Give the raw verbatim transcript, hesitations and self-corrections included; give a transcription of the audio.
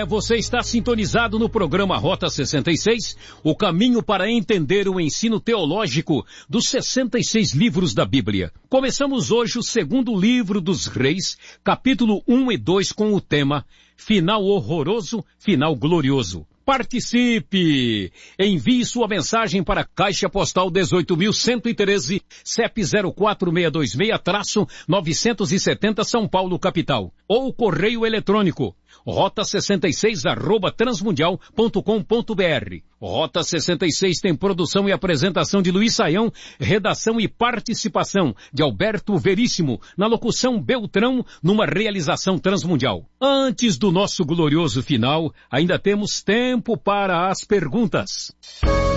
É, você está sintonizado no programa Rota sessenta e seis, o caminho para entender o ensino teológico dos sessenta e seis livros da Bíblia. Começamos hoje o segundo livro dos Reis, capítulo um e dois, com o tema Final Horroroso, Final Glorioso. Participe! Envie sua mensagem para a Caixa Postal dezoito mil cento e treze, C E P zero quatro seis dois seis, novecentos e setenta, São Paulo, capital. Ou correio eletrônico, rota sessenta e seis arroba transmundial ponto com ponto br. Rota sessenta e seis tem produção e apresentação de Luiz Saião, redação e participação de Alberto Veríssimo, na locução Beltrão, numa realização transmundial. Antes do nosso glorioso final, ainda temos tempo para as perguntas.